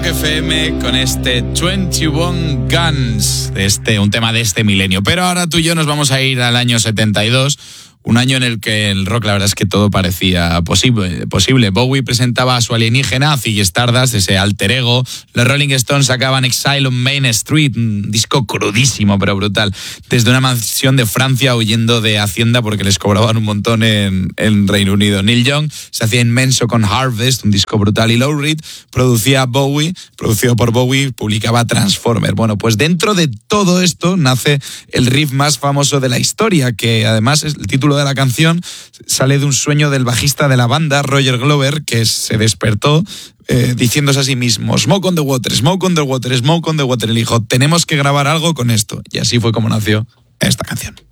Rock FM con este 21 Guns, un tema de este milenio. Pero ahora tú y yo nos vamos a ir al año 72, un año en el que el rock, la verdad es que todo parecía posible. Bowie presentaba a su alienígena, Ziggy Stardust, ese alter ego. Los Rolling Stones sacaban Exile on Main Street, un disco crudísimo pero brutal, desde una mansión de Francia, huyendo de Hacienda porque les cobraban un montón en Reino Unido. Neil Young se hacía inmenso con Harvest, un disco brutal, y Lou Reed producido por Bowie, publicaba Transformer. Bueno, pues dentro de todo esto nace el riff más famoso de la historia, que además es el título de la canción, sale de un sueño del bajista de la banda, Roger Glover, que se despertó diciéndose a sí mismo: Smoke on the water, smoke on the water, smoke on the water. Y dijo: tenemos que grabar algo con esto. Y así fue como nació esta canción.